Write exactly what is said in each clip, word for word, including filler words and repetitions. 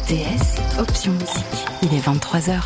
R T S, option musique. Il est vingt-trois heures.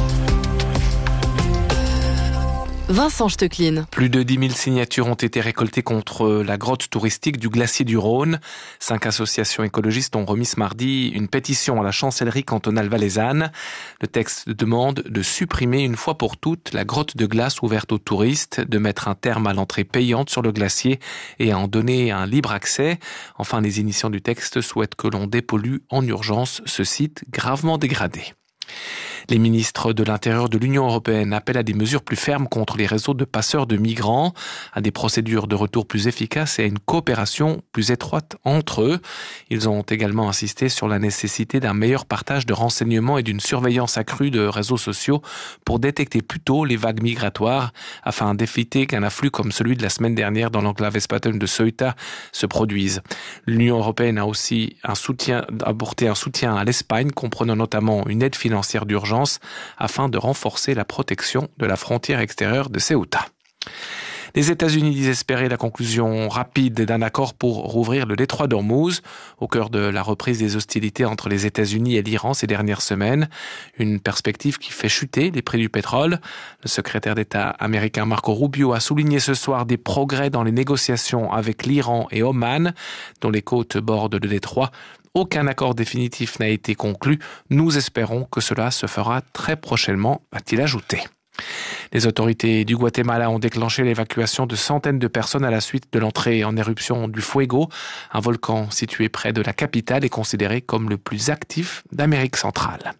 Vincent Stecklin. Plus de dix mille signatures ont été récoltées contre la grotte touristique du glacier du Rhône. Cinq associations écologistes ont remis ce mardi une pétition à la chancellerie cantonale valaisanne. Le texte demande de supprimer une fois pour toutes la grotte de glace ouverte aux touristes, de mettre un terme à l'entrée payante sur le glacier et à en donner un libre accès. Enfin, les initiants du texte souhaitent que l'on dépollue en urgence ce site gravement dégradé. Les ministres de l'Intérieur de l'Union européenne appellent à des mesures plus fermes contre les réseaux de passeurs de migrants, à des procédures de retour plus efficaces et à une coopération plus étroite entre eux. Ils ont également insisté sur la nécessité d'un meilleur partage de renseignements et d'une surveillance accrue de réseaux sociaux pour détecter plus tôt les vagues migratoires afin d'éviter qu'un afflux comme celui de la semaine dernière dans l'enclave espagnole de Ceuta se produise. L'Union européenne a aussi un soutien, apporté un soutien à l'Espagne, comprenant notamment une aide financière d'urgence afin de renforcer la protection de la frontière extérieure de Ceuta. Les États-Unis disent espérer la conclusion rapide d'un accord pour rouvrir le détroit d'Ormuz, au cœur de la reprise des hostilités entre les États-Unis et l'Iran ces dernières semaines. Une perspective qui fait chuter les prix du pétrole. Le secrétaire d'État américain Marco Rubio a souligné ce soir des progrès dans les négociations avec l'Iran et Oman, dont les côtes bordent le détroit. Aucun accord définitif n'a été conclu. Nous espérons que cela se fera très prochainement, a-t-il ajouté. Les autorités du Guatemala ont déclenché l'évacuation de centaines de personnes à la suite de l'entrée en éruption du Fuego, un volcan situé près de la capitale et considéré comme le plus actif d'Amérique centrale.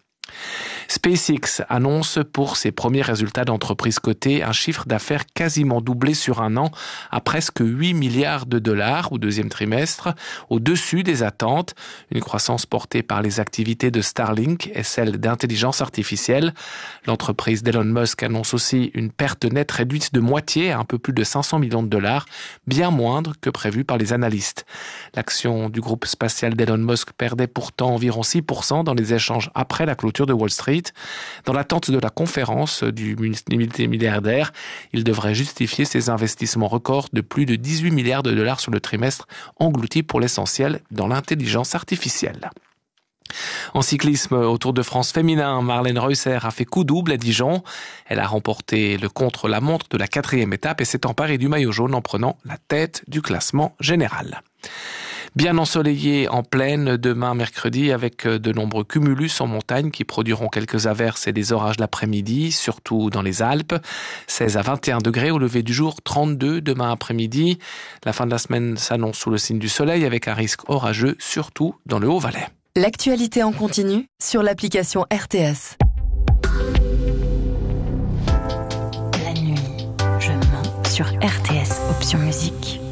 SpaceX annonce pour ses premiers résultats d'entreprise cotée un chiffre d'affaires quasiment doublé sur un an à presque huit milliards de dollars au deuxième trimestre, au-dessus des attentes, une croissance portée par les activités de Starlink et celle d'intelligence artificielle. L'entreprise d'Elon Musk annonce aussi une perte nette réduite de moitié à un peu plus de cinq cents millions de dollars, bien moindre que prévu par les analystes. L'action du groupe spatial d'Elon Musk perdait pourtant environ six pour cent dans les échanges après la clôture de Wall Street. Dans l'attente de la conférence du multimilliardaire, il devrait justifier ses investissements records de plus de dix-huit milliards de dollars sur le trimestre, engloutis pour l'essentiel dans l'intelligence artificielle. En cyclisme, au Tour de France féminin, Marlène Reusser a fait coup double à Dijon. Elle a remporté le contre-la-montre de la quatrième étape et s'est emparée du maillot jaune en prenant la tête du classement général. Bien ensoleillé en plaine demain mercredi avec de nombreux cumulus en montagne qui produiront quelques averses et des orages l'après-midi, surtout dans les Alpes. seize à vingt et un degrés au lever du jour, trente-deux demain après-midi. La fin de la semaine s'annonce sous le signe du soleil avec un risque orageux, surtout dans le Haut-Valais. L'actualité en continu sur l'application R T S. La nuit, je mens sur R T S, option musique.